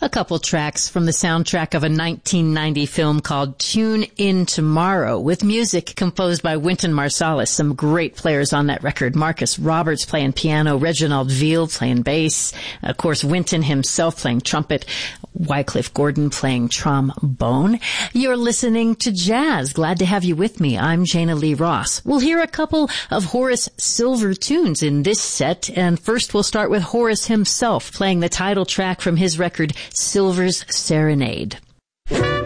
A couple tracks from the soundtrack of a 1990 film called Tune In Tomorrow, with music composed by Wynton Marsalis. Some great players on that record. Marcus Roberts playing piano, Reginald Veal playing bass, of course Wynton himself playing trumpet, Wycliffe Gordon playing trombone. You're listening to Jazz. Glad to have you with me. I'm Jana Lee Ross. We'll hear a couple of Horace Silver tunes in this set, and first we'll start with Horace himself playing the title track from his record Silver's Serenade.